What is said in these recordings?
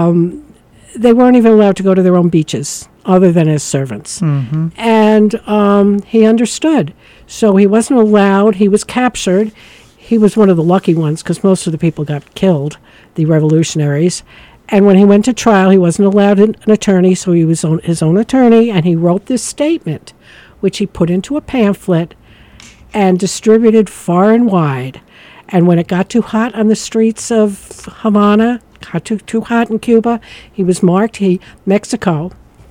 they weren't even allowed to go to their own beaches other than as servants. Mm-hmm. And he understood. So he wasn't allowed. He was captured. He was one of the lucky ones because most of the people got killed, the revolutionaries. And when he went to trial, he wasn't allowed an attorney, so he was his own attorney, and he wrote this statement, which he put into a pamphlet and distributed far and wide. And when it got too hot on the streets of Havana, got too hot in Cuba, he was marked. Mexico,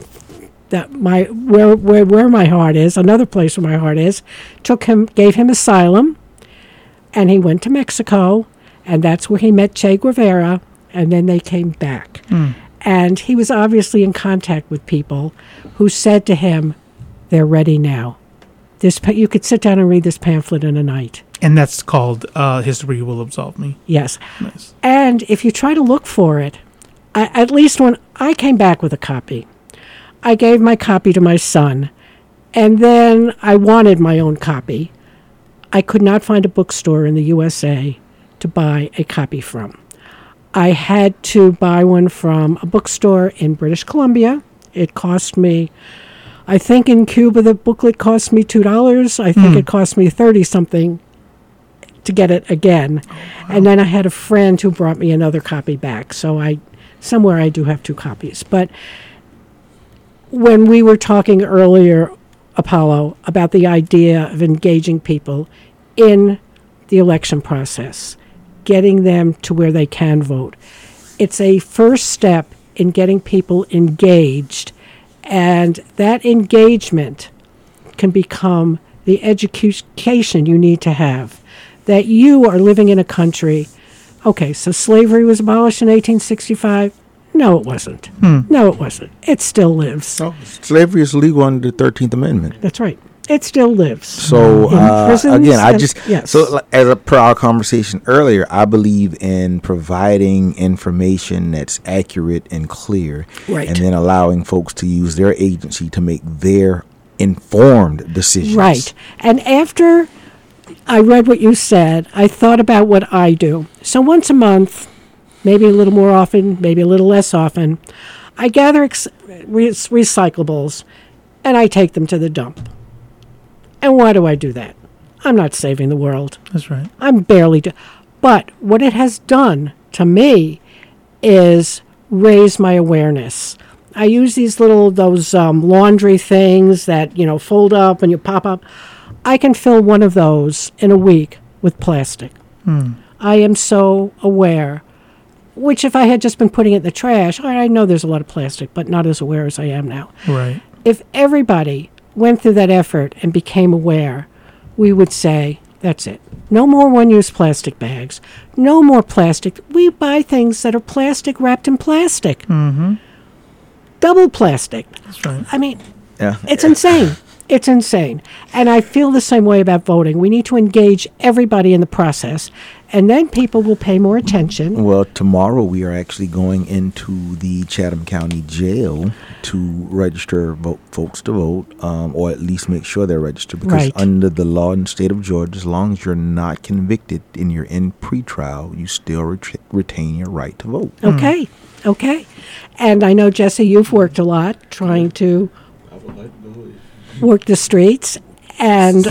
where my heart is, another place where my heart is, gave him asylum, and he went to Mexico, and that's where he met Che Guevara, and then they came back. And he was obviously in contact with people who said to him, they're ready now. You could sit down and read this pamphlet in a night. And that's called History Will Absolve Me. Yes. Nice. And if you try to look for it, at least when I came back with a copy, I gave my copy to my son, and then I wanted my own copy. I could not find a bookstore in the USA to buy a copy from. I had to buy one from a bookstore in British Columbia. It cost me, I think in Cuba the booklet cost me $2. I think it cost me 30-something to get it again. Oh, wow. And then I had a friend who brought me another copy back. So somewhere I do have 2 copies. But when we were talking earlier, Apollo, about the idea of engaging people in the election process, getting them to where they can vote. It's a first step in getting people engaged, and that engagement can become the education you need to have, that you are living in a country. Okay, so slavery was abolished in 1865? No, it wasn't. No, it wasn't. It still lives. Oh, slavery is legal under the 13th Amendment. That's right. It still lives. So again, yes. So as per our conversation earlier, I believe in providing information that's accurate and clear, right, and then allowing folks to use their agency to make their informed decisions. Right. And after I read what you said, I thought about what I do. So once a month, maybe a little more often, maybe a little less often, I gather recyclables and I take them to the dump. And why do I do that? I'm not saving the world. That's right. I'm barely but what it has done to me is raise my awareness. I use those laundry things that, fold up and you pop up. I can fill one of those in a week with plastic. I am so aware, which if I had just been putting it in the trash, I know there's a lot of plastic, but not as aware as I am now. Right. If everybody went through that effort and became aware, we would say, that's it. No more one-use plastic bags. No more plastic. We buy things that are plastic wrapped in plastic. Mm-hmm. Double plastic. That's right. I mean, it's insane. It's insane. And I feel the same way about voting. We need to engage everybody in the process, and then people will pay more attention. Well, tomorrow we are actually going into the Chatham County Jail to register folks to vote, or at least make sure they're registered, because under the law in the state of Georgia, as long as you're not convicted and you're in pretrial, you still retain your right to vote. Okay. And I know, Jesse, you've worked a lot trying to work the streets and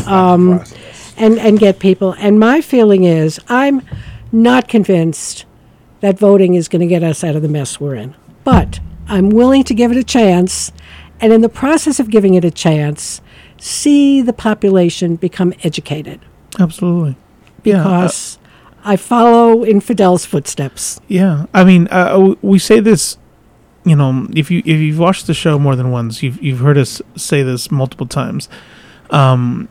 get people. And my feeling is I'm not convinced that voting is going to get us out of the mess we're in. But I'm willing to give it a chance. And in the process of giving it a chance, see the population become educated. Absolutely. Because I follow in Fidel's footsteps. Yeah. I mean, we say this, if you've watched the show more than once, you've heard us say this multiple times. I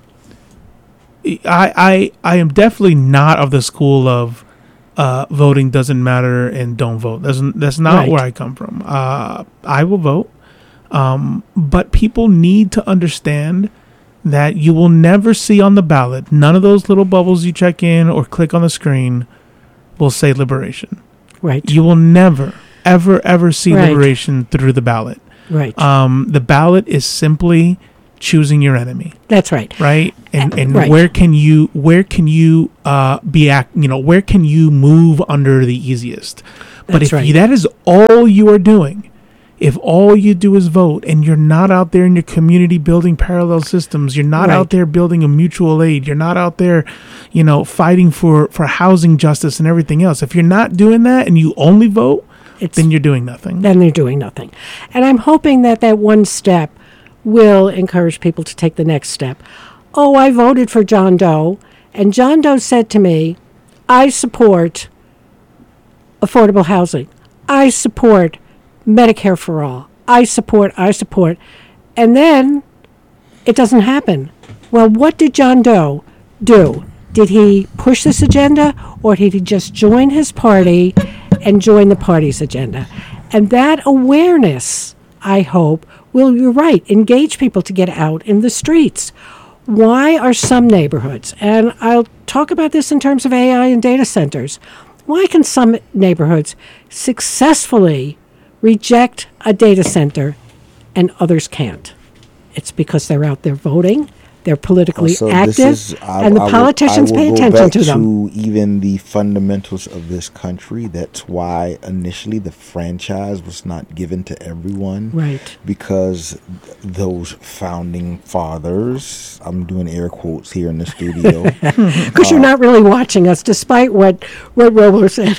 am definitely not of the school of voting doesn't matter and don't vote. That's not where I come from. I will vote, but people need to understand that you will never see on the ballot, none of those little bubbles you check in or click on the screen will say liberation. Right. You will never, ever see liberation through the ballot. Right. The ballot is simply choosing your enemy. That's right. Right. And where can you move under the easiest? But if right. that is all you are doing, if all you do is vote and you're not out there in your community building parallel systems, you're not right. out there building a mutual aid, you're not out there, fighting for housing justice and everything else. If you're not doing that and you only vote, then you're doing nothing. Then they're doing nothing. And I'm hoping that one step will encourage people to take the next step. Oh, I voted for John Doe, and John Doe said to me, I support affordable housing. I support Medicare for all. I support. And then it doesn't happen. Well, what did John Doe do? Did he push this agenda, or did he just join his party and join the party's agenda? And that awareness, I hope, will, you're right, engage people to get out in the streets. Why are some neighborhoods, and I'll talk about this in terms of AI and data centers, why can some neighborhoods successfully reject a data center and others can't? It's because they're out there voting, they're politically active, and the politicians pay attention to them. To even the fundamentals of this country. That's why initially the franchise was not given to everyone. Right. Because those founding fathers, I'm doing air quotes here in the studio. Because you're not really watching us, despite what Robo said.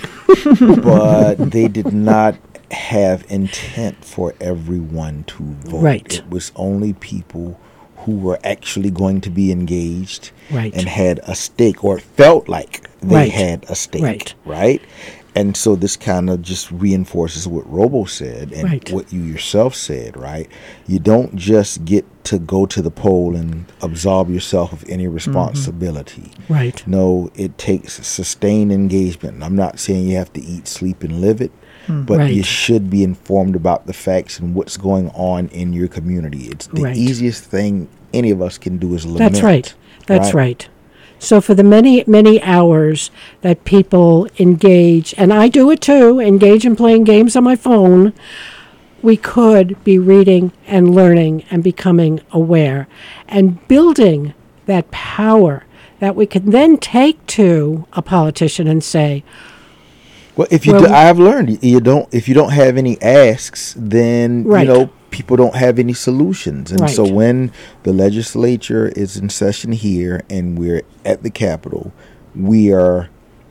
But they did not have intent for everyone to vote. Right. It was only people who were actually going to be engaged right. and had a stake, or felt like they right. had a stake, right. right? And so this kind of just reinforces what Robo said and right. what you yourself said, right? You don't just get to go to the poll and absolve yourself of any responsibility. Mm-hmm. Right. No, it takes sustained engagement. I'm not saying you have to eat, sleep, and live it, but right. you should be informed about the facts and what's going on in your community. It's the right. easiest thing any of us can do is lament. That's right. That's right. So for the many, many hours that people engage, and I do it too, engage in playing games on my phone, we could be reading and learning and becoming aware and building that power that we can then take to a politician and say, well, if you I've learned if you don't have any asks, then right. People don't have any solutions. And right. so when the legislature is in session here and we're at the Capitol, we are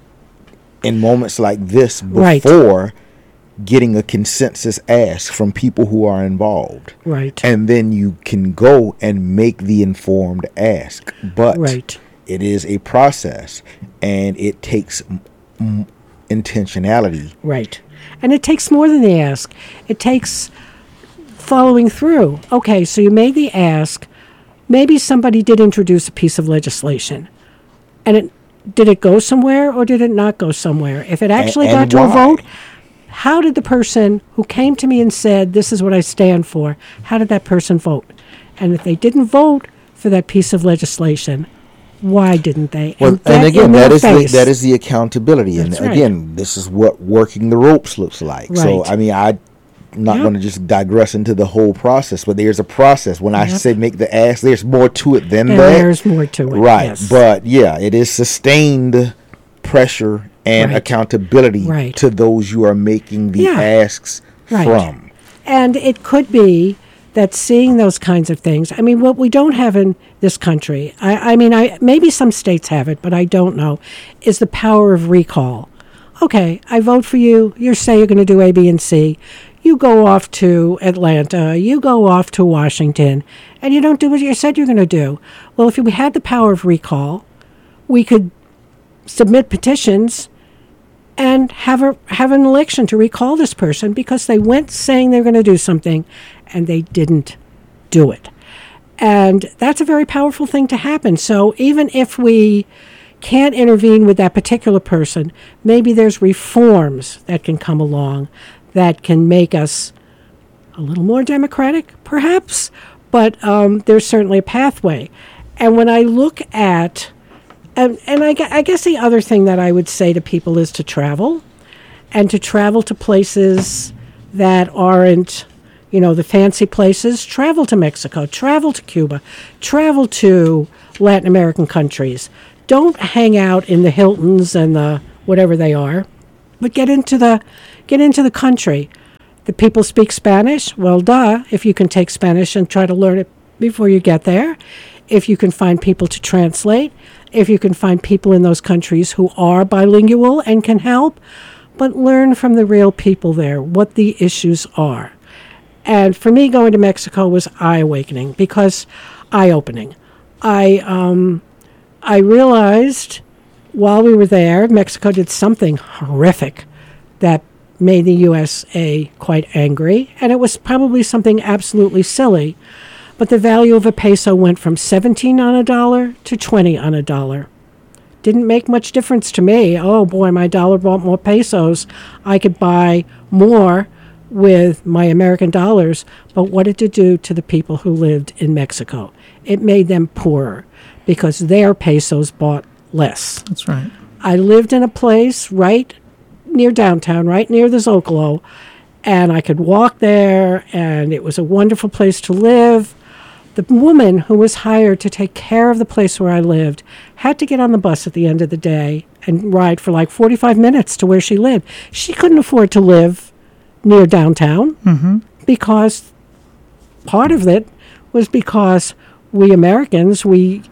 in moments like this before right. getting a consensus ask from people who are involved. Right. And then you can go and make the informed ask. But right. it is a process, and it takes intentionality. Right. And it takes more than the ask. It takes following through. Okay, so you made the ask. Maybe somebody did introduce a piece of legislation. And did it go somewhere or did it not go somewhere? If it actually got to a vote, how did the person who came to me and said, this is what I stand for, how did that person vote? And if they didn't vote for that piece of legislation, why didn't they? Well, and again, that is the accountability. That's and right. again, this is what working the ropes looks like. Right. So, I mean, I'm not going to just digress into the whole process, but there's a process. When I say make the ask, there's more to it than that. There's more to it. Right. Yes. But yeah, it is sustained pressure and accountability to those you are making the asks from. And it could be that seeing those kinds of things, I mean, what we don't have in this country, I mean, maybe some states have it, but I don't know, is the power of recall. Okay, I vote for you. You say you're going to do A, B, and C. You go off to Atlanta. You go off to Washington, and you don't do what you said you're going to do. Well, if we had the power of recall, we could submit petitions and have an election to recall this person because they went saying they're going to do something and they didn't do it. And that's a very powerful thing to happen. So even if we can't intervene with that particular person, maybe there's reforms that can come along that can make us a little more democratic, perhaps, but there's certainly a pathway. And when I look at and I guess the other thing that I would say to people is to travel, and to travel to places that aren't, the fancy places. Travel to Mexico, travel to Cuba, travel to Latin American countries. Don't hang out in the Hiltons and the whatever they are. But get into the country. The people speak Spanish. Well, duh, if you can take Spanish and try to learn it before you get there. If you can find people to translate. If you can find people in those countries who are bilingual and can help. But learn from the real people there what the issues are. And for me, going to Mexico was eye-opening. I realized while we were there, Mexico did something horrific that made the USA quite angry, and it was probably something absolutely silly, but the value of a peso went from 17 on a dollar to 20 on a dollar. Didn't make much difference to me. Oh boy, my dollar bought more pesos. I could buy more with my American dollars, but what did it do to the people who lived in Mexico? It made them poorer because their pesos bought less. That's right. I lived in a place right near downtown, right near the Zocalo, and I could walk there, and it was a wonderful place to live. The woman who was hired to take care of the place where I lived had to get on the bus at the end of the day and ride for like 45 minutes to where she lived. She couldn't afford to live near downtown because part of it was because we Americans, we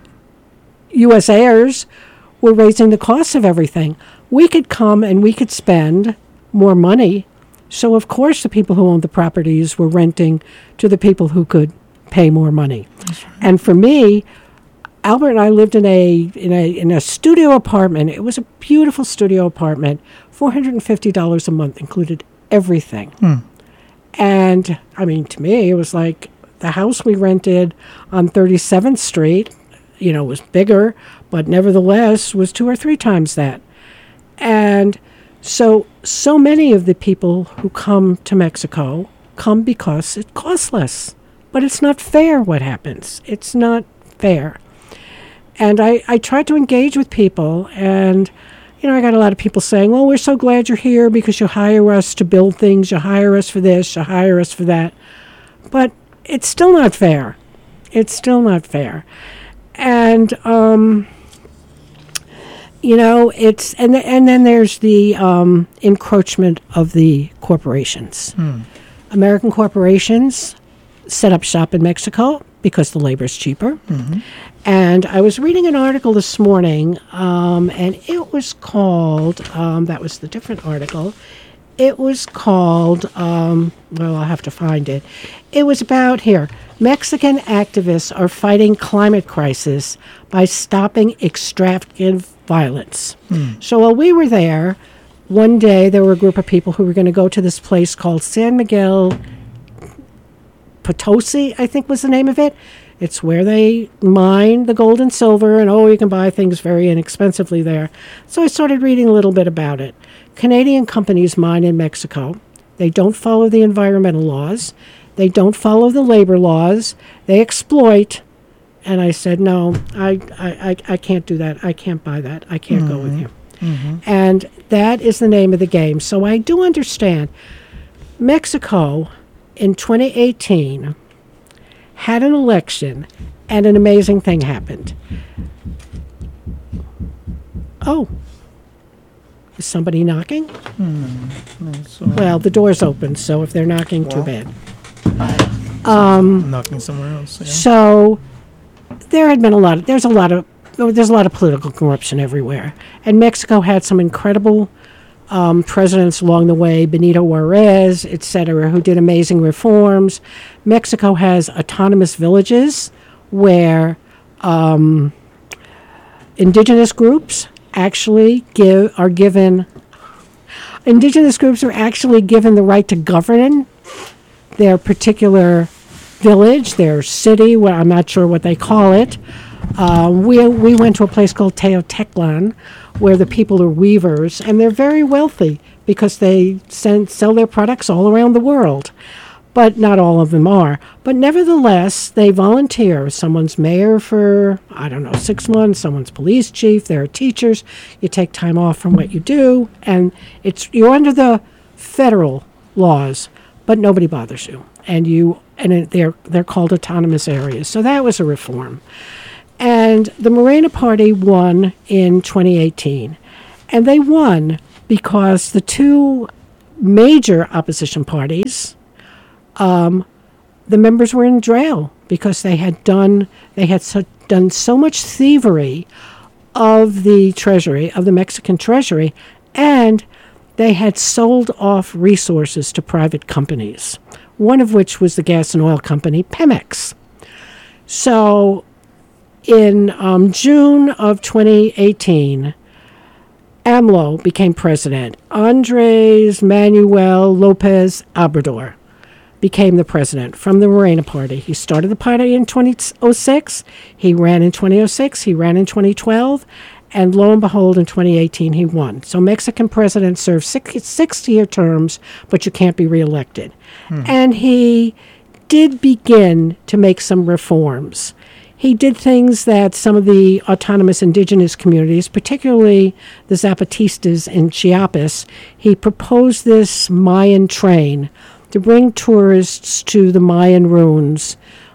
USAers, were raising the costs of everything. We could come and we could spend more money. So, of course, the people who owned the properties were renting to the people who could pay more money. Right. And for me, Albert and I lived in a studio apartment. It was a beautiful studio apartment. $450 a month included everything. And, I mean, to me, it was like the house we rented on 37th Street, was bigger, but nevertheless was 2 or 3 times that. And so many of the people who come to Mexico come because it costs less. But it's not fair what happens. It's not fair. And I tried to engage with people, and, I got a lot of people saying, well, we're so glad you're here because you hire us to build things, you hire us for this, you hire us for that. But it's still not fair. It's still not fair. And, it's, and then there's the encroachment of the corporations. American corporations set up shop in Mexico because the labor is cheaper. And I was reading an article this morning, and it was called, that was the different article, it was called, well, I'll have to find it. It was about, Mexican activists are fighting climate crisis by stopping extravagant violence. So while we were there, one day there were a group of people who were going to go to this place called San Miguel Potosi, I think was the name of it. It's where they mine the gold and silver, and you can buy things very inexpensively there. So I started reading a little bit about it. Canadian companies mine in Mexico. They don't follow the environmental laws. They don't follow the labor laws. They exploit. And I said, no, I can't do that. I can't buy that. I can't go with you. And that is the name of the game. So I do understand. Mexico in 2018 had an election, and an amazing thing happened. Oh, is somebody knocking? Well, the door's open, so if they're knocking, too bad. Knocking somewhere else. Yeah. So there had been there's a lot of political corruption everywhere, and Mexico had some incredible presidents along the way, Benito Juarez, etc., who did amazing reforms. Mexico has autonomous villages where indigenous groups are actually given the right to govern their particular village, their city. Well, I'm not sure what they call it. We went to a place called Teoteclan, where the people are weavers, and they're very wealthy because they sell their products all around the world. But not all of them are. But nevertheless, they volunteer. Someone's mayor for, 6 months. Someone's police chief. There are teachers. You take time off from what you do, and you're under the federal laws, but nobody bothers you. And they're called autonomous areas. So that was a reform. And the Morena Party won in 2018. And they won because the two major opposition parties, the members were in jail because they had done so much thievery of the treasury, of the Mexican treasury, and they had sold off resources to private companies, one of which was the gas and oil company Pemex. So in June of 2018, AMLO became president. Andres Manuel Lopez Obrador became the president from the Morena Party. He started the party in 2006. He ran in 2006. He ran in 2012. And lo and behold, in 2018, he won. So Mexican presidents serve 6-year terms, but you can't be reelected. And he did begin to make some reforms. He did things that some of the autonomous indigenous communities, particularly the Zapatistas in Chiapas, he proposed this Mayan train to bring tourists to the Mayan ruins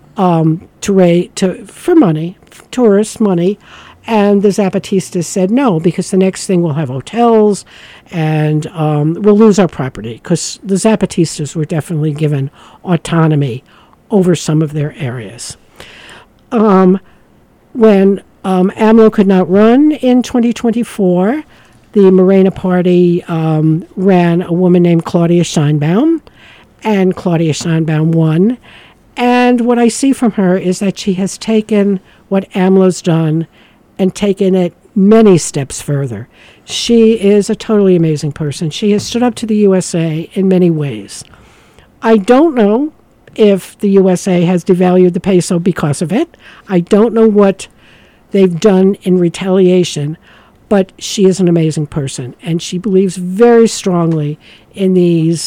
for money, tourist money. And the Zapatistas said no, because the next thing we'll have hotels and we'll lose our property, because the Zapatistas were definitely given autonomy over some of their areas. When AMLO could not run in 2024, the Morena Party ran a woman named Claudia Sheinbaum, and Claudia Sheinbaum won. And what I see from her is that she has taken what AMLO's done and taken it many steps further. She is a totally amazing person. She has stood up to the USA in many ways. I don't know if the USA has devalued the peso because of it. I don't know what they've done in retaliation, but she is an amazing person, and she believes very strongly in these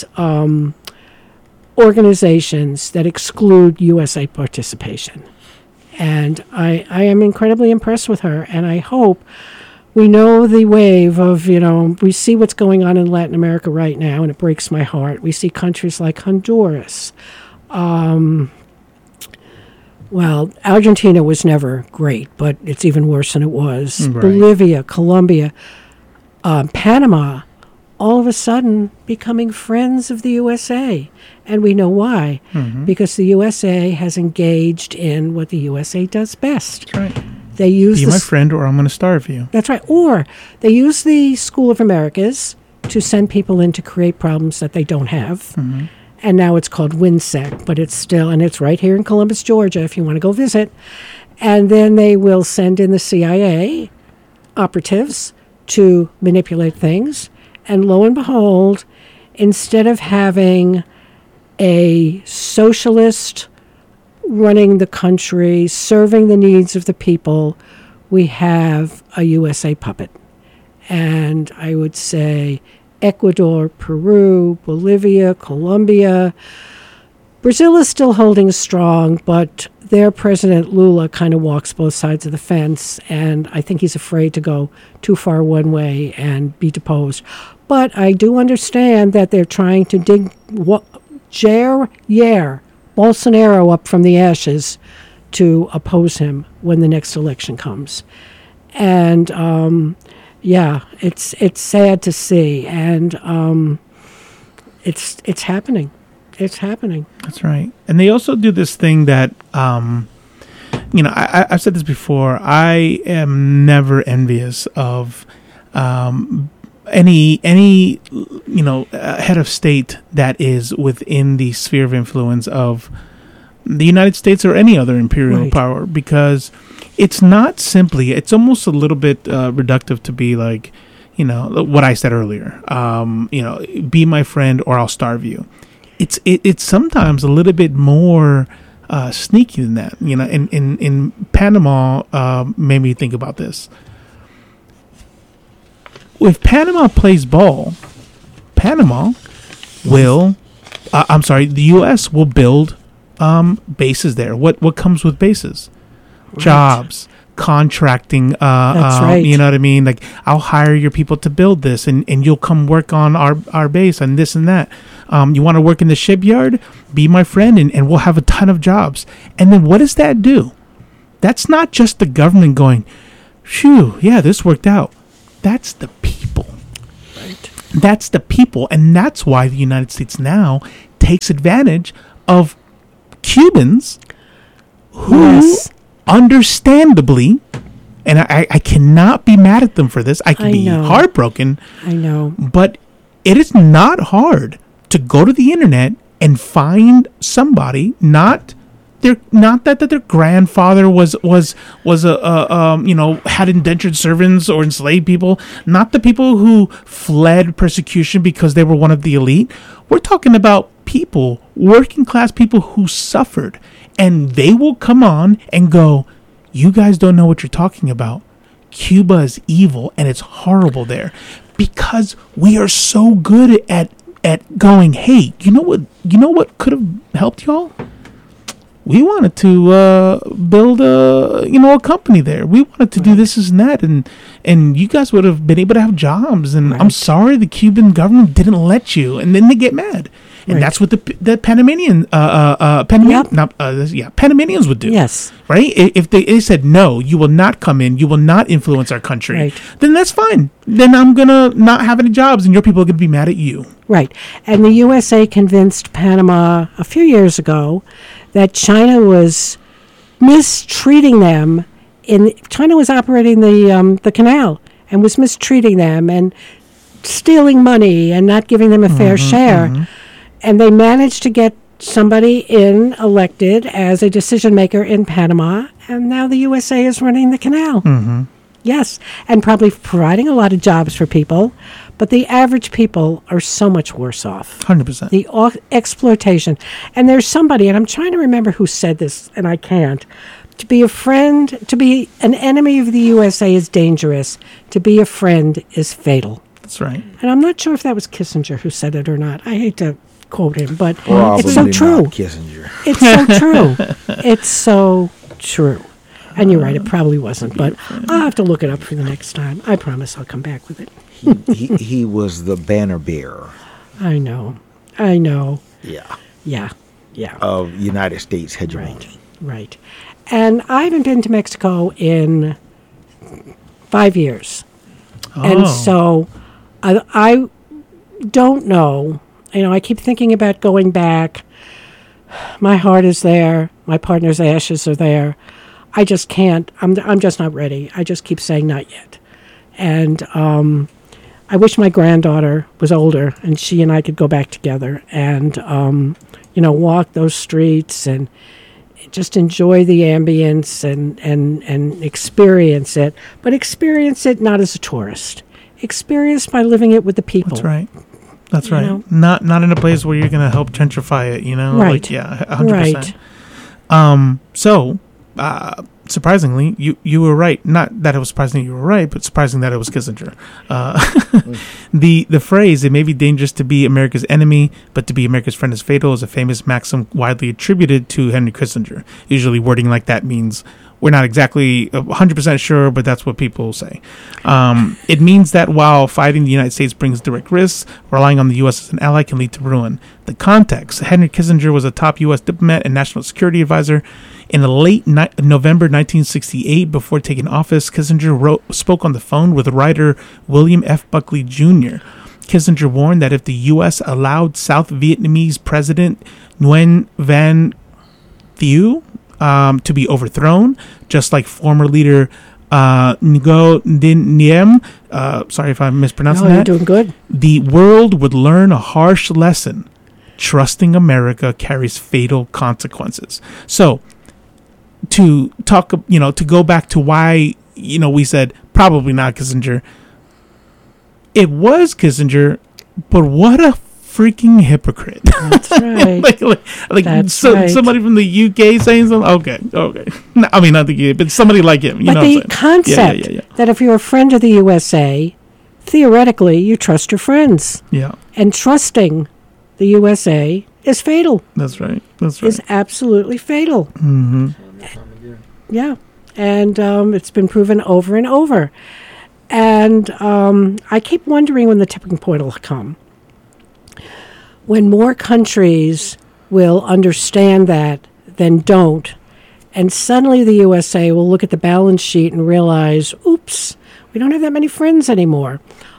organizations that exclude USA participation. And I am incredibly impressed with her, and I hope we know the wave of, we see what's going on in Latin America right now, and it breaks my heart. We see countries like Honduras. Well, Argentina was never great, but it's even worse than it was. Right. Bolivia, Colombia, Panama, all of a sudden becoming friends of the USA. And we know why. Mm-hmm. Because the USA has engaged in what the USA does best. That's right. They use Be my friend or I'm going to starve you. That's right. Or they use the School of Americas to send people in to create problems that they don't have. Mm-hmm. And now it's called WINSEC, but it's still, and it's right here in Columbus, Georgia, if you want to go visit. And then they will send in the CIA operatives to manipulate things. And lo and behold, instead of having a socialist running the country, serving the needs of the people, we have a USA puppet. And I would say Ecuador, Peru, Bolivia, Colombia. Brazil is still holding strong, but their President Lula kind of walks both sides of the fence, and I think he's afraid to go too far one way and be deposed. But I do understand that they're trying to dig Jair Bolsonaro up from the to oppose him when the next election comes. And yeah, it's sad to see, and it's happening. It's happening. That's right. And they also do this thing that, you know, I've said this before. I am never envious of any you know, head of state that is within the sphere of influence of the United States or any other imperial power, because it's not simply, it's almost a little bit reductive to be like, you know, what I said earlier, you know, be my friend or I'll starve you. It's sometimes a little bit more sneaky than that. You know, in Panama made me think about this. If Panama plays ball, Panama will, the U.S. will build bases there. What comes with bases? Right. Jobs, contracting. That's right. You know what I mean? Like, I'll hire your people to build this, and you'll come work on our base and this and that. You want to work in the shipyard? Be my friend, and we'll have a ton of jobs. And then what does that do? That's not just the government going, phew, yeah, this worked out. That's the people. Right. That's the people, and that's why the United States now takes advantage of Cubans who, understandably, and I cannot be mad at them for this. I can be heartbroken. I know. But it is not hard to go to the internet and find somebody, not that their grandfather was had indentured servants or enslaved people, not the people who fled persecution because they were one of the elite. We're talking about people, working class people who suffered, and they will come on and go, "You guys don't know what you're talking about. Cuba is evil and it's horrible there," because we are so good at going, "Hey, you know what could have helped y'all? We wanted to build a company there. We wanted to do this and that, and you guys would have been able to have jobs. And I'm sorry the Cuban government didn't let you." And then they get mad, and that's what the Panamanians would do. Yes, right. If they said, "No, you will not come in. You will not influence our country," then that's fine. Then I'm gonna not have any jobs, and your people are gonna be mad at you. Right. And the USA convinced Panama a few years ago that China was mistreating them. China was operating the canal and was mistreating them and stealing money and not giving them a fair share. And they managed to get somebody elected as a decision maker in Panama, and now the USA is running the canal. Yes, and probably providing a lot of jobs for people, but the average people are so much worse off. 100%. The exploitation. And there's somebody, and I'm trying to remember who said this, and I can't. To be an enemy of the USA is dangerous. To be a friend is fatal. That's right. And I'm not sure if that was Kissinger who said it or not. I hate to quote him, but Probably it's so true. Not Kissinger. It's so true. It's so true. And you're right, it probably wasn't, but I'll have to look it up for the next time. I promise I'll come back with it. He was the banner bearer. I know. Yeah. Of United States hegemony. Right. And I haven't been to Mexico in 5 years. And so I don't know. I keep thinking about going back. My heart is there. My partner's ashes are there. I just can't. I'm just not ready. I just keep saying not yet. And I wish my granddaughter was older and she and I could go back together and, walk those streets and just enjoy the ambience and experience it. But experience it not as a tourist. Experience by living it with the people. That's right. Not in a place where you're going to help gentrify it, Right. 100%. Right. Surprisingly, you were right. Not that it was surprising you were right, but surprising that it was Kissinger. The phrase, "It may be dangerous to be America's enemy, but to be America's friend is fatal," is a famous maxim widely attributed to Henry Kissinger. Usually wording like that means we're not exactly 100% sure, but that's what people say. It means that while fighting the United States brings direct risks, relying on the U.S. as an ally can lead to ruin. The context: Henry Kissinger was a top U.S. diplomat and national security advisor. In the late November 1968, before taking office, Kissinger spoke on the phone with writer William F. Buckley Jr. Kissinger warned that if the U.S. allowed South Vietnamese President Nguyen Van Thieu to be overthrown, just like former leader Ngo Dinh Diem, sorry if I'm mispronouncing that. You're doing good. The world would learn a harsh lesson. Trusting America carries fatal consequences. So, to talk, to go back to why, we said probably not Kissinger. It was Kissinger, but what a freaking hypocrite. That's right. That's right. Somebody from the UK saying something? Okay. No, I mean, not the UK, but somebody like him. But the concept that if you're a friend of the USA, theoretically, you trust your friends. Yeah. And trusting the USA is fatal. That's right. Is absolutely fatal. Mm-hmm. Yeah. And it's been proven over and over. And I keep wondering when the tipping point will come. When more countries will understand that than don't, and suddenly the USA will look at the balance sheet and realize, oops, we don't have that many friends anymore.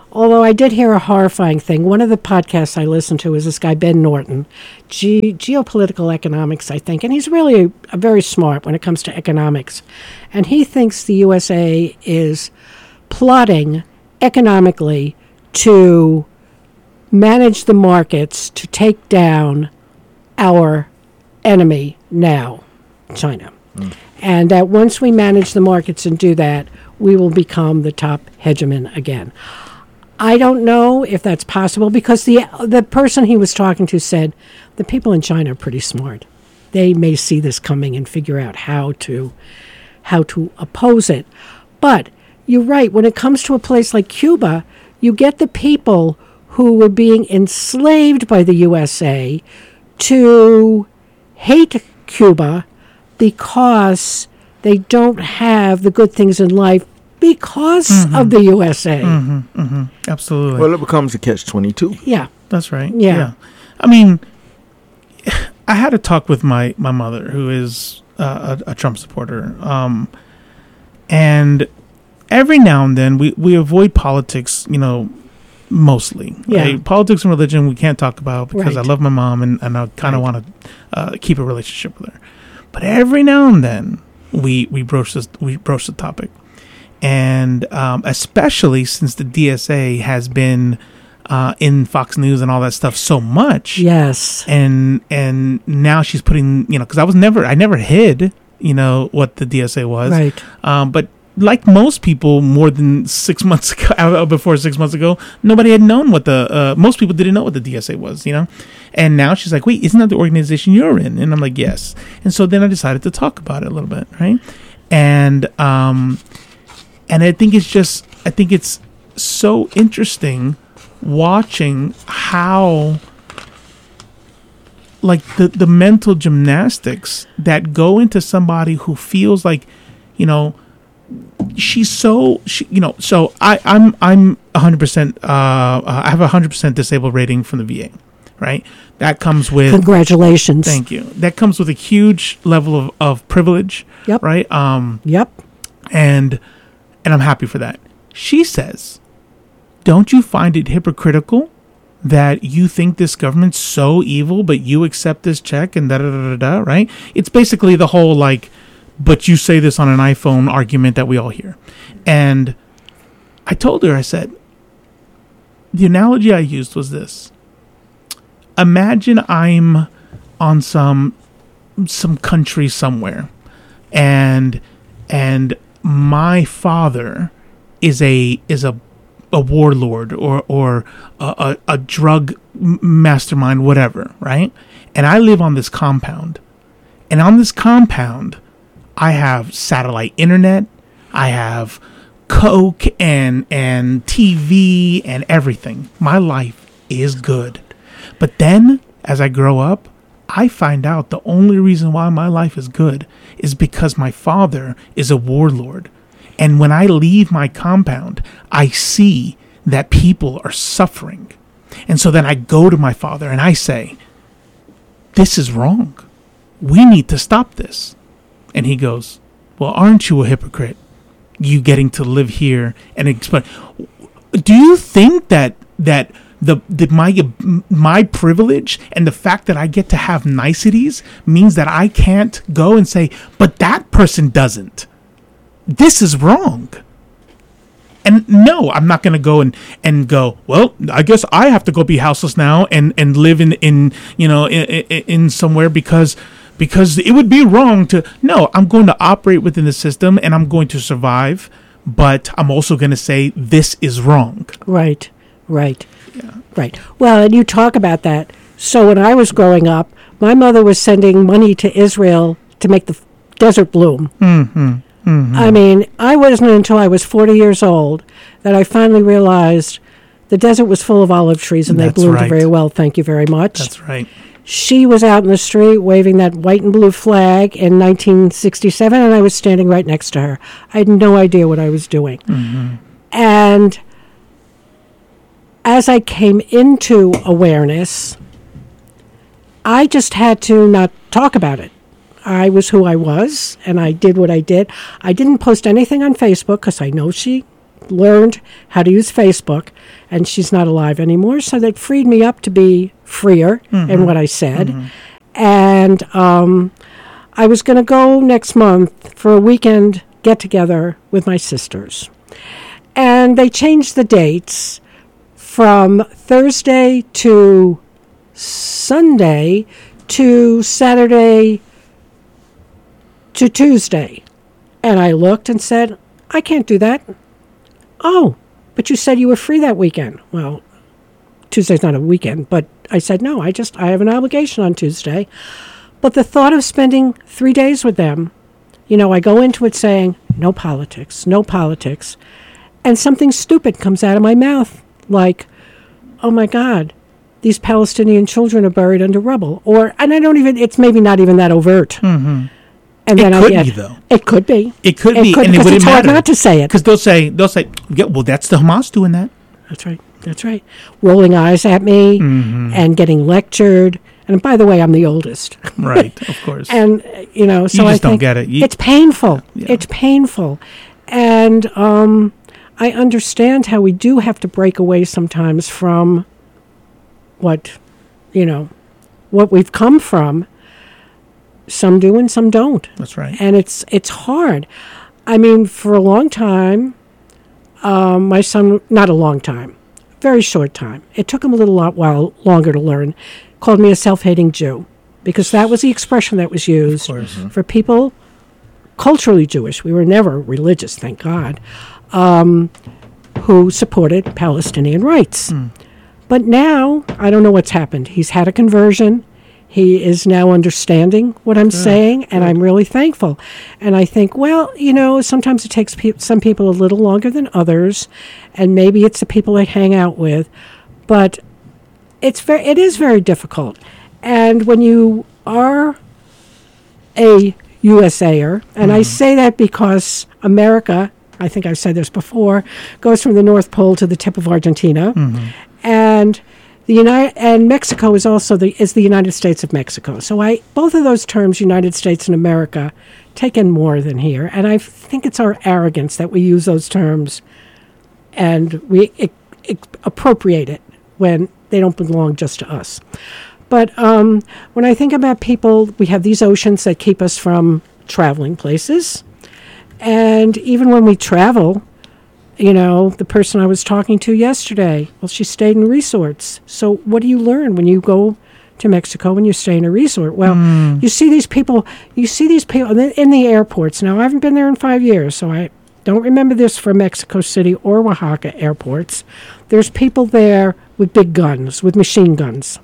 Although I did hear a horrifying thing. One of the podcasts I listened to is this guy, Ben Norton, geopolitical economics, I think. And he's really a very smart when it comes to economics. And he thinks the USA is plotting economically to manage the markets to take down our enemy now, China. And that once we manage the markets and do that, we will become the top hegemon again. I don't know if that's possible because the person he was talking to said the people in China are pretty smart. They may see this coming and figure out how to oppose it. But you're right, when it comes to a place like Cuba, you get the people who were being enslaved by the USA to hate Cuba because they don't have the good things in life because of the USA. Absolutely. Well, it becomes a catch-22. Yeah. That's right. Yeah. I mean, I had a talk with my mother, who is a Trump supporter. And every now and then we avoid politics, mostly. Yeah. Right? Politics and religion we can't talk about because Right. I love my mom and I kind of want to keep a relationship with her. But every now and then we broach the topic. And especially since the DSA has been in Fox News and all that stuff so much. Yes. And now she's putting, because I never hid, what the DSA was. Right. But like most people, more than 6 months ago, before 6 months ago, nobody had known what most people didn't know what the DSA was, And now she's like, wait, isn't that the organization you're in? And I'm like, yes. And so then I decided to talk about it a little bit, right? And I think it's so interesting watching how, like, the mental gymnastics that go into somebody who feels like, so I'm 100%, I have a 100% disabled rating from the VA, right? That comes with... Congratulations. Thank you. That comes with a huge level of privilege, Yep. right? Yep. And I'm happy for that. She says, don't you find it hypocritical that you think this government's so evil, but you accept this check and da-da-da-da-da, right? It's basically the whole, like, but you say this on an iPhone argument that we all hear. And I told her, I said, the analogy I used was this. Imagine I'm on some country somewhere, and my father is a warlord or a drug mastermind, whatever, right? And I live on this compound. And on this compound, I have satellite internet, I have Coke and TV and everything. My life is good. But then, as I grow up, I find out the only reason why my life is good is because my father is a warlord. And when I leave my compound, I see that people are suffering. And so then I go to my father and I say, this is wrong. We need to stop this. And he goes, well, aren't you a hypocrite? You getting to live here and explain. Do you think that my privilege and the fact that I get to have niceties means that I can't go and say, but that person doesn't? This is wrong. And no, I'm not going to go and go, well, I guess I have to go be houseless now and live in somewhere because it would be wrong to. No, I'm going to operate within the system and I'm going to survive, but I'm also going to say this is wrong. Right. Yeah. Right. Well, and you talk about that. So when I was growing up, my mother was sending money to Israel to make the desert bloom. Mm-hmm. Mm-hmm. I mean, I wasn't until I was 40 years old that I finally realized the desert was full of olive trees and they bloomed very well. Thank you very much. That's right. She was out in the street waving that white and blue flag in 1967, and I was standing right next to her. I had no idea what I was doing. Mm-hmm. And as I came into awareness, I just had to not talk about it. I was who I was, and I did what I did. I didn't post anything on Facebook because I know she learned how to use Facebook, and she's not alive anymore. So that freed me up to be freer in what I said. And I was going to go next month for a weekend get-together with my sisters. And they changed the dates from Thursday to Sunday to Saturday to Tuesday. And I looked and said, I can't do that. Oh, but you said you were free that weekend. Well, Tuesday's not a weekend, but I said, no, I have an obligation on Tuesday. But the thought of spending 3 days with them, I go into it saying, no politics, and something stupid comes out of my mouth, like, oh my God, these Palestinian children are buried under rubble. And I don't even, it's maybe not even that overt. And then it could be, though. It could be. It could be, and it wouldn't matter. It's hard not to say it. Because they'll say, yeah, well, that's the Hamas doing that. That's right. Rolling eyes at me and getting lectured. And by the way, I'm the oldest. Right, of course. And, so you just I think don't get it. It's painful. Yeah. It's painful. And I understand how we do have to break away sometimes from what we've come from. Some do and some don't. That's right. And it's hard. I mean, for a long time, my son, not a long time, very short time. It took him a while longer to learn. Called me a self-hating Jew, because that was the expression that was used for people culturally Jewish. We were never religious, thank God, who supported Palestinian rights. But now, I don't know what's happened. He's had a conversion. He is now understanding what I'm saying, and I'm really thankful. And I think, well, sometimes it takes some people a little longer than others, and maybe it's the people they hang out with, but it is very difficult. And when you are a USAer, and I say that because America, I think I've said this before, goes from the North Pole to the tip of Argentina, and Mexico is also the United States of Mexico. So both of those terms, United States and America, take in more than here. And I think it's our arrogance that we use those terms and we appropriate it when they don't belong just to us. But when I think about people, we have these oceans that keep us from traveling places. And even when we travel, the person I was talking to yesterday, well, she stayed in resorts. So what do you learn when you go to Mexico and you stay in a resort? Well, you see these people in the airports. Now, I haven't been there in 5 years, so I don't remember this for Mexico City or Oaxaca airports. There's people there with big guns, with machine guns.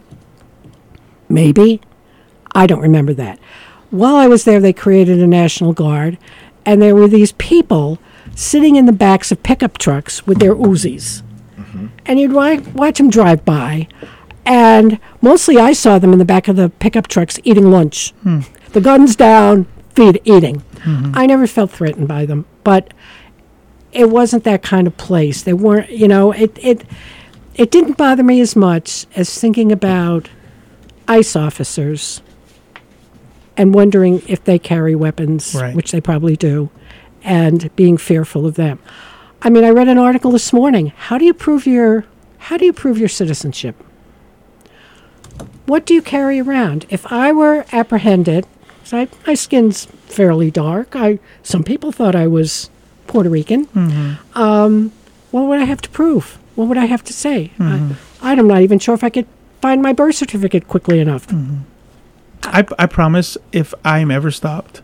Maybe. I don't remember that. While I was there, they created a National Guard, and there were these people sitting in the backs of pickup trucks with their Uzis. And you'd watch them drive by, and mostly I saw them in the back of the pickup trucks eating lunch. The guns down, eating. I never felt threatened by them, but it wasn't that kind of place. They weren't, it didn't bother me as much as thinking about ICE officers and wondering if they carry weapons, which they probably do, and being fearful of them. I mean, I read an article this morning. How do you prove your citizenship? What do you carry around? If I were apprehended, my skin's fairly dark. Some people thought I was Puerto Rican. What would I have to prove? What would I have to say? I'm not even sure if I could find my birth certificate quickly enough. I promise, if I am ever stopped,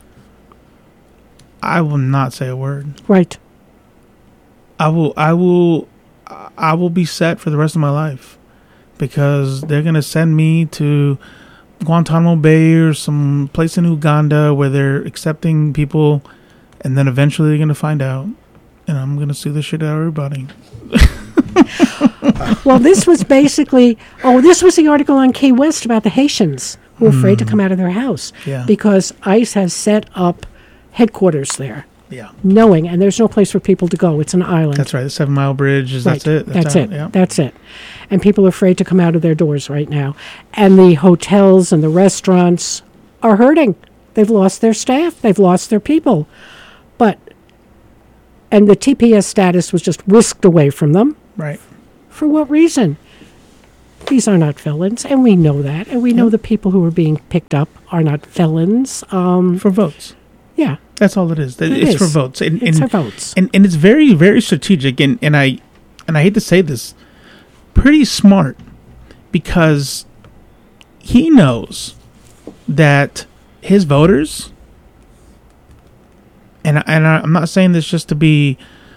I will not say a word. Right. I will be set for the rest of my life, because they're going to send me to Guantanamo Bay or some place in Uganda where they're accepting people, and then eventually they're going to find out, and I'm going to sue the shit out of everybody. Well, this was basically, this was the article on Key West about the Haitians who were afraid to come out of their house because ICE has set up headquarters there. Yeah. Knowing, and there's no place for people to go. It's an island. That's right. The 7 Mile Bridge. That's it. That's it. Yeah. That's it. And people are afraid to come out of their doors right now. And the hotels and the restaurants are hurting. They've lost their staff. They've lost their people. But and the TPS status was just whisked away from them. Right. For what reason? These are not felons, and we know that, and we know the people who are being picked up are not felons. For votes. Yeah. That's all it is. It's for votes. It's for votes. And it's very, very strategic, and I hate to say this, pretty smart, because he knows that his voters, and I'm not saying this just to be,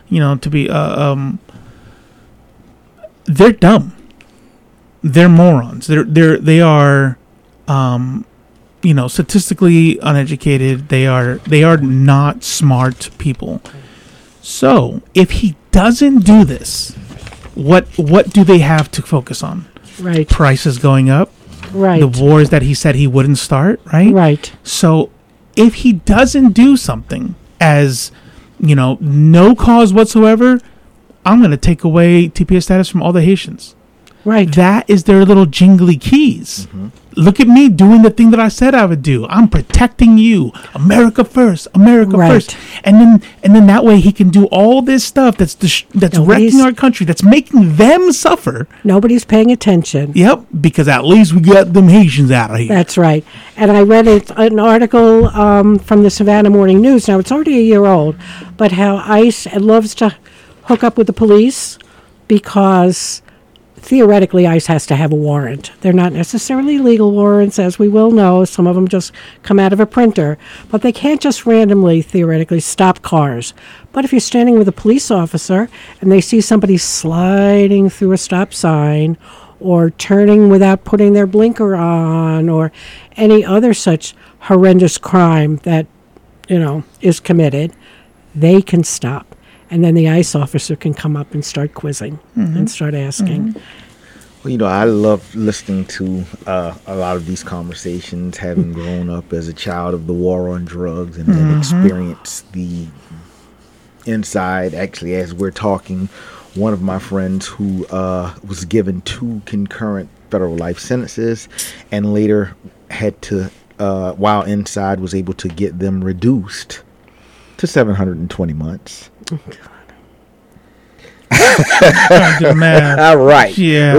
they're dumb. They're morons. They are, statistically uneducated. They are not smart people. So if he doesn't do this, what do they have to focus on? Right. Prices going up. Right. The wars that he said he wouldn't start. Right. Right. So if he doesn't do something as, no cause whatsoever, I'm going to take away TPS status from all the Haitians. Right. That is their little jingly keys. Mm-hmm. Look at me doing the thing that I said I would do. I'm protecting you. America first. America first. And then that way he can do all this stuff that's wrecking our country, that's making them suffer. Nobody's paying attention. Yep, because at least we got them Haitians out of here. That's right. And I read an article from the Savannah Morning News. Now, it's already a year old, but how ICE loves to hook up with the police because theoretically, ICE has to have a warrant. They're not necessarily legal warrants, as we will know. Some of them just come out of a printer. But they can't just randomly, theoretically, stop cars. But if you're standing with a police officer and they see somebody sliding through a stop sign or turning without putting their blinker on or any other such horrendous crime that, is committed, they can stop. And then the ICE officer can come up and start quizzing and start asking. Well, I love listening to a lot of these conversations, having grown up as a child of the war on drugs and then experienced the inside. Actually, as we're talking, one of my friends who was given 2 concurrent federal life sentences and later had to, while inside, was able to get them reduced to 720 months. Oh, God. Right. Yeah.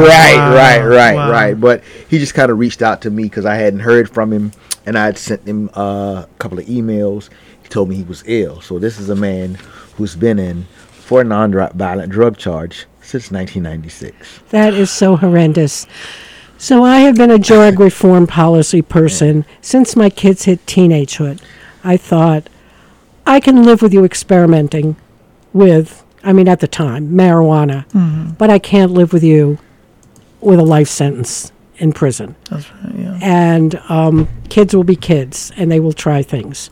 Right. But he just kind of reached out to me because I hadn't heard from him, and I had sent him a couple of emails. He told me he was ill. So this is a man who's been in for a non-violent drug charge since 1996. That is so horrendous. So I have been a drug reform policy person since my kids hit teenagehood. I thought, I can live with you experimenting with, at the time, marijuana, but I can't live with you with a life sentence in prison. That's right, yeah. And kids will be kids, and they will try things.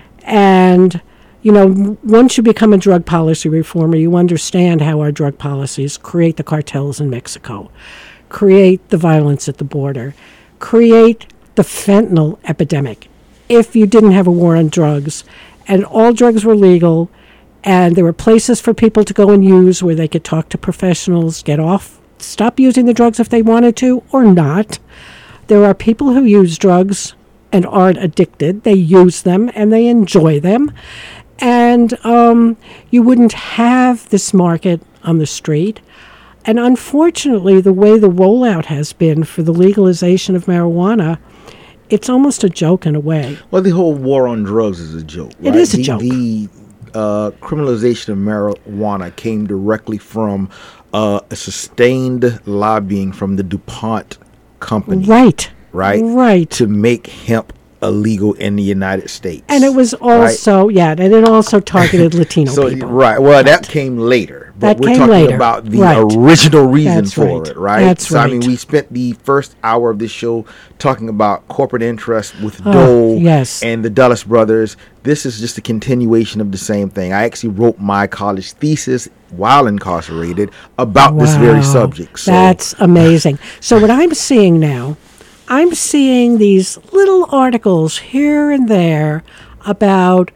And, once you become a drug policy reformer, you understand how our drug policies create the cartels in Mexico, create the violence at the border, create the fentanyl epidemic. If you didn't have a war on drugs, and all drugs were legal, and there were places for people to go and use where they could talk to professionals, stop using the drugs if they wanted to or not. There are people who use drugs and aren't addicted. They use them and they enjoy them. And you wouldn't have this market on the street. And unfortunately, the way the rollout has been for the legalization of marijuana, it's almost a joke in a way. Well, the whole war on drugs is a joke, right? It is a joke. The criminalization of marijuana came directly from a sustained lobbying from the DuPont company. Right. To make hemp illegal in the United States. And it was also, and it also targeted Latino people. Right. Well, that came later. But we're talking about the original reason for it, right? That's right. We spent the first hour of this show talking about corporate interests with Dole and the Dulles brothers. This is just a continuation of the same thing. I actually wrote my college thesis while incarcerated about this very subject. So. That's amazing. So what I'm seeing now, I'm seeing these little articles here and there about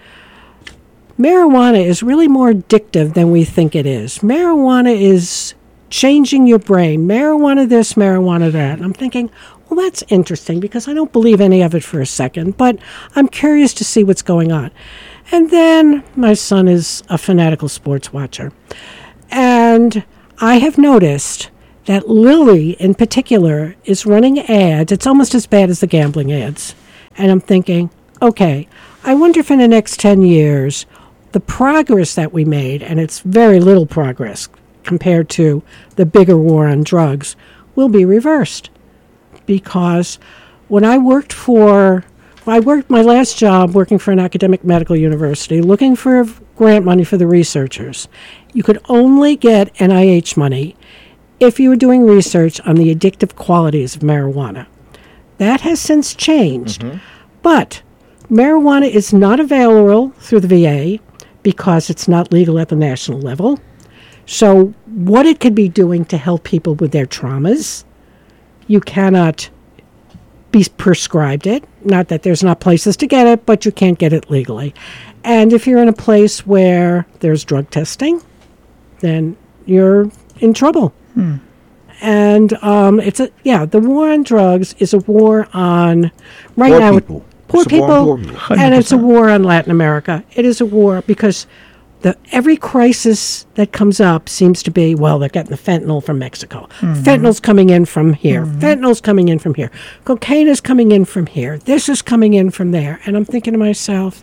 marijuana is really more addictive than we think it is. Marijuana is changing your brain. Marijuana this, marijuana that. And I'm thinking, well, that's interesting because I don't believe any of it for a second, but I'm curious to see what's going on. And then my son is a fanatical sports watcher. And I have noticed that Lilly in particular is running ads. It's almost as bad as the gambling ads. And I'm thinking, okay, I wonder if in the next 10 years, the progress that we made, and it's very little progress compared to the bigger war on drugs, will be reversed. Because when I worked my last job working for an academic medical university, looking for grant money for the researchers. You could only get NIH money if you were doing research on the addictive qualities of marijuana. That has since changed. Mm-hmm. But marijuana is not available through the VA because it's not legal at the national level. So what it could be doing to help people with their traumas, you cannot be prescribed it. Not that there's not places to get it, but you can't get it legally. And if you're in a place where there's drug testing, then you're in trouble. And the war on drugs is a war on poor people, and it's a war on Latin America. It is a war because every crisis that comes up seems to be, well, they're getting the fentanyl from Mexico. Mm-hmm. Fentanyl's coming in from here. Mm-hmm. Fentanyl's coming in from here. Cocaine is coming in from here. This is coming in from there. And I'm thinking to myself,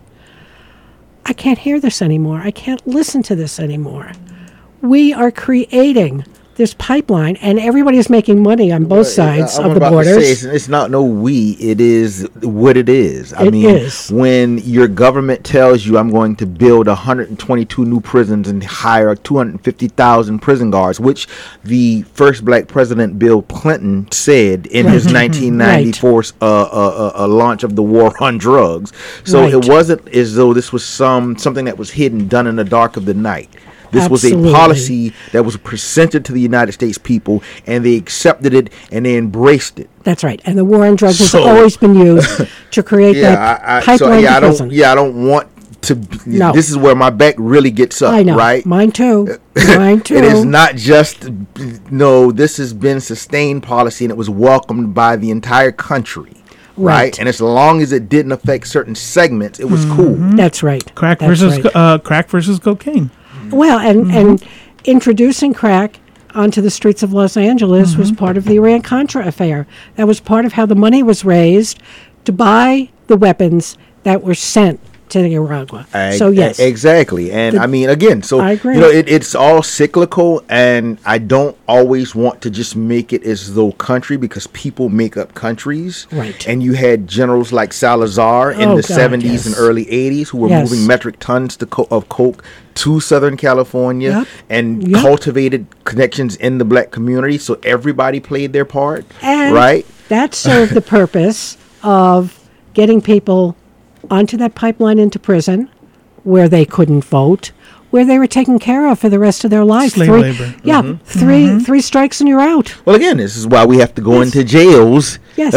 I can't hear this anymore. I can't listen to this anymore. We are creating this pipeline, and everybody is making money on both sides of the borders. It's not no we. It is what it is. I mean, when your government tells you I'm going to build 122 new prisons and hire 250,000 prison guards, which the first black president, Bill Clinton, said in his 1994 launch of the war on drugs. So it wasn't as though this was something that was hidden, done in the dark of the night. This was a policy that was presented to the United States people, and they accepted it and they embraced it. That's right. And the war on drugs has always been used to create that pipeline to prison. I don't want to. No. This is where my back really gets up. I know. Right? Mine too. Mine too. It is not just. No, this has been sustained policy, and it was welcomed by the entire country. Right. And as long as it didn't affect certain segments, it was cool. That's right. Crack versus cocaine. Well, and introducing crack onto the streets of Los Angeles was part of the Iran-Contra affair. That was part of how the money was raised to buy the weapons that were sent to Nicaragua. So, yes. Exactly. And I mean, again, so, I agree. It's all cyclical, and I don't always want to just make it as though country, because people make up countries. Right. And you had generals like Salazar in the 70s and early 80s who were moving metric tons of coke to Southern California and cultivated connections in the black community. So everybody played their part. And right. That served the purpose of getting people onto that pipeline into prison where they couldn't vote, where they were taken care of for the rest of their life. Slave labor. Yeah, three strikes and you're out. Well, again, this is why we have to go into jails. Yes,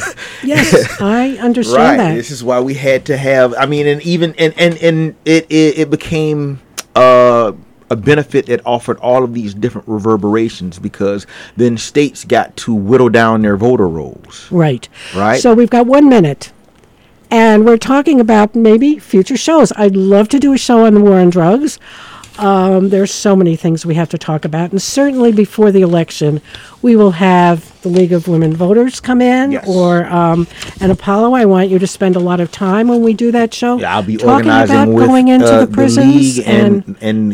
yes, I understand that. This is why we had to have, I mean, and even, and it became a benefit that offered all of these different reverberations, because then states got to whittle down their voter rolls. Right. Right. So we've got 1 minute. And we're talking about maybe future shows. I'd love to do a show on the war on drugs. There's so many things we have to talk about. And certainly before the election, we will have the League of Women Voters come in, or and Apollo, I want you to spend a lot of time when we do that show. Yeah, I'll be talking organizing about with going into the prisons. League and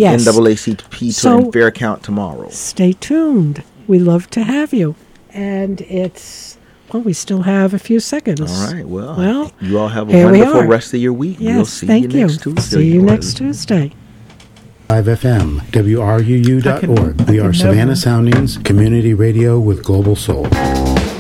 NAACP to Fair Count tomorrow. Stay tuned. We love to have you. And it's... Well, we still have a few seconds. All right. Well, you all have a wonderful rest of your week. Yes, we'll see thank you next Tuesday. See you next Tuesday. 5FM, WRUU.org. We are Savannah Soundings, community radio with global soul.